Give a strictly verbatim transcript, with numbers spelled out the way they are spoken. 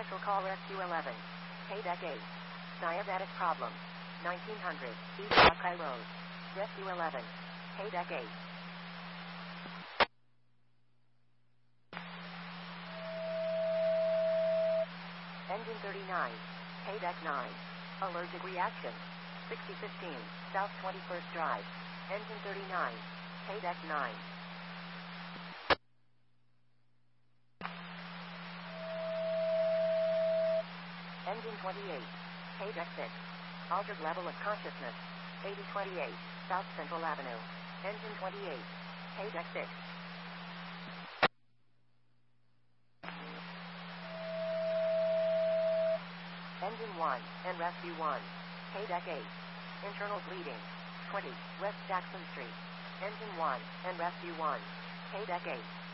Special Call Rescue eleven. Paydeck eight. Diabetic problem. nineteen hundred. East Buckeye Road. Rescue eleven. Paydeck eight. Engine thirty-nine. Paydeck nine. Allergic reaction. sixty fifteen. South twenty-first Drive. Engine thirty-nine. Paydeck nine. Engine twenty-eight. Paydeck six. Altered level of consciousness. eighty twenty-eight. South Central Avenue. Engine twenty-eight. Paydeck six. Engine one and Rescue one. Paydeck eight. Internal bleeding. twenty. West Jackson Street. Engine one and Rescue one. Paydeck eight.